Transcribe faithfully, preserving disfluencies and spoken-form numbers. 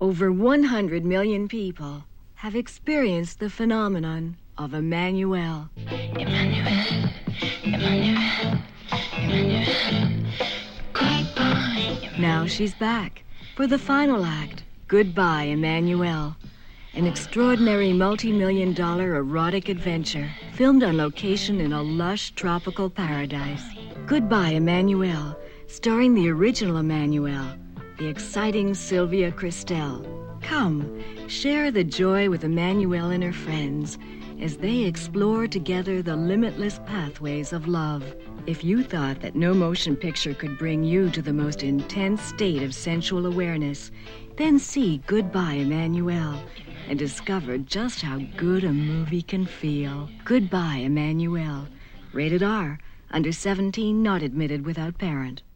Over one hundred million people have experienced the phenomenon of Emmanuel. Emmanuel, Emmanuel, Emmanuel, goodbye. Now she's back for the final act, Goodbye, Emmanuel, an extraordinary multi-million dollar erotic adventure filmed on location in a lush tropical paradise. Goodbye, Emmanuel, starring the original Emmanuel, the exciting Sylvia Christel. Come, share the joy with Emmanuel and her friends as they explore together the limitless pathways of love. If you thought that no motion picture could bring you to the most intense state of sensual awareness, then see Goodbye, Emmanuel, and discover just how good a movie can feel. Goodbye, Emmanuel. Rated R. Under seventeen, not admitted without parent.